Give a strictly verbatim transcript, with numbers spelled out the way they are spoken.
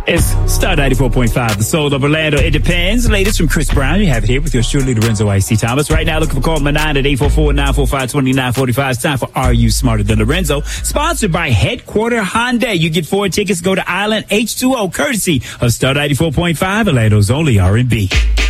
It's Star ninety-four point five, the soul of Orlando. It depends. Latest from Chris Brown. You have it here with your surely Lorenzo I C Thomas. Right now, looking for call my nine at eight four four, nine four five, two nine four five. It's time for Are You Smarter Than Lorenzo? Sponsored by Headquarter Hyundai. You get four tickets. Go to Island H two O, courtesy of Star ninety-four point five, Orlando's only R and B.